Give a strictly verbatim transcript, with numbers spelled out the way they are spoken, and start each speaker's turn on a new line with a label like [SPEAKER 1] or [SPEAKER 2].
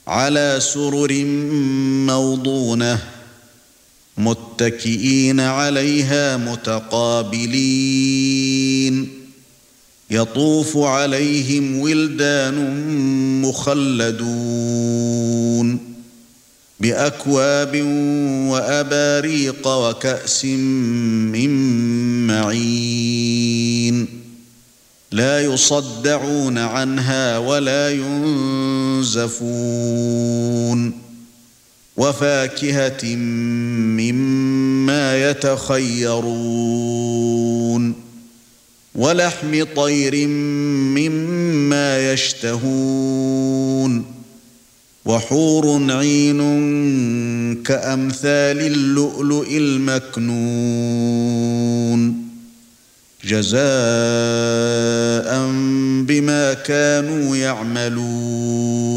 [SPEAKER 1] على سرر موضونة متكئين عليها متقابلين يطوف عليهم ولدان مخلدون بأكواب وأباريق وكأس من معين لا يصدعون عنها ولا ينزفون وفاكهة مما يتخيرون ولحم طير مما يشتهون وحور عين كأمثال اللؤلؤ المكنون جزاء بما كانوا يعملون